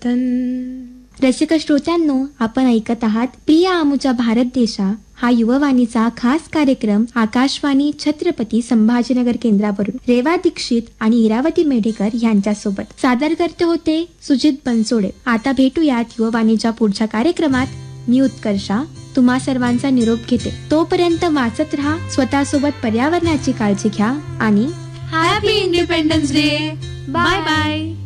रसिक श्रोत्यांनो, आपण ऐकत आहात प्रिय आमुचा भारत देशा हा युववाणीचा खास कार्यक्रम आकाशवाणी छत्रपती संभाजीनगर केंद्रावरून रेवा दीक्षित आणि इरावती मेढेकर यांच्यासोबत सादर करते होते सुजित बनसोडे. आता भेटूयात युववाणीच्या पुढच्या कार्यक्रमात. मी उत्कर्षा तुम्हा सर्वांचा निरोप घेते. तोपर्यंत वाचत राहा, स्वतःसोबत पर्यावरणाची काळजी घ्या आणि happy independence day. Bye bye.